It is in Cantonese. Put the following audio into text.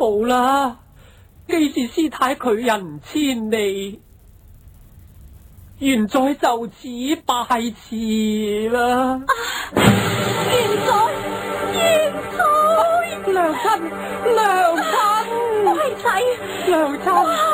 好啦，既是師太拒人千里，現在就此拜辭啦。 現在， 娘親，娘親， 乖仔， 娘親。